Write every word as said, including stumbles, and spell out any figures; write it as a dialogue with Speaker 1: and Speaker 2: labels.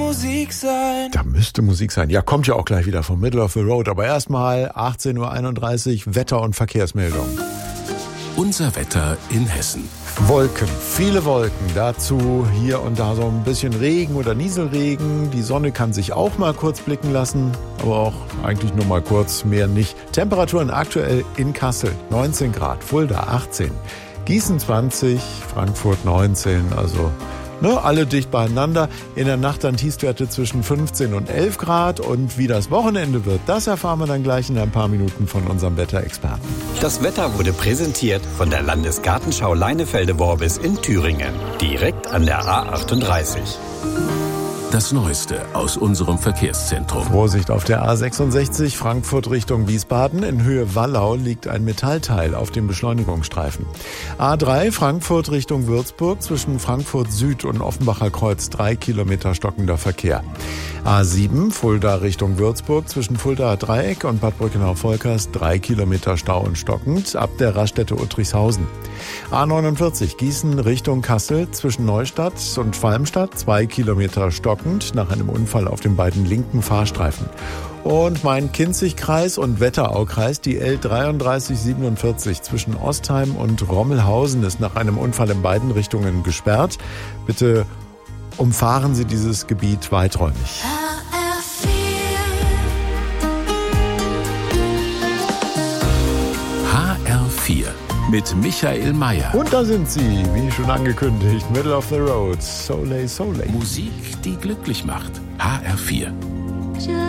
Speaker 1: Musik sein.
Speaker 2: Da müsste Musik sein. Ja, kommt ja auch gleich wieder vom Middle of the Road. Aber erstmal achtzehn Uhr einunddreißig, Wetter- und Verkehrsmeldung.
Speaker 3: Unser Wetter in Hessen.
Speaker 2: Wolken, viele Wolken. Dazu hier und da so ein bisschen Regen oder Nieselregen. Die Sonne kann sich auch mal kurz blicken lassen, aber auch eigentlich nur mal kurz, mehr nicht. Temperaturen aktuell in Kassel neunzehn Grad, Fulda achtzehn, Gießen zwanzig, Frankfurt neunzehn, also ne, alle dicht beieinander. In der Nacht dann Tiefstwerte zwischen fünfzehn und elf Grad. Und wie das Wochenende wird, das erfahren wir dann gleich in ein paar Minuten von unserem Wetterexperten.
Speaker 4: Das Wetter wurde präsentiert von der Landesgartenschau Leinefelde-Worbis in Thüringen. Direkt an der A achtunddreißig.
Speaker 3: Das Neueste aus unserem Verkehrszentrum.
Speaker 2: Vorsicht auf der A sechsundsechzig, Frankfurt Richtung Wiesbaden. In Höhe Wallau liegt ein Metallteil auf dem Beschleunigungsstreifen. A drei, Frankfurt Richtung Würzburg, zwischen Frankfurt Süd und Offenbacher Kreuz drei Kilometer stockender Verkehr. A sieben, Fulda Richtung Würzburg, zwischen Fuldaer Dreieck und Bad Brückenau-Volkers drei Kilometer Stau und stockend, ab der Raststätte Uttrichshausen. A neunundvierzig, Gießen Richtung Kassel, zwischen Neustadt und Valmstadt zwei Kilometer stockend, nach einem Unfall auf den beiden linken Fahrstreifen. Und Main-Kinzig-Kreis und Wetteraukreis, die L dreiunddreißig siebenundvierzig zwischen Ostheim und Rommelhausen ist nach einem Unfall in beiden Richtungen gesperrt. Bitte umfahren Sie dieses Gebiet weiträumig.
Speaker 3: H R vier mit Michael Mayer.
Speaker 2: Und da sind sie, wie schon angekündigt, Middle of the Road, Soleil Soleil.
Speaker 3: Musik, die glücklich macht. H R vier.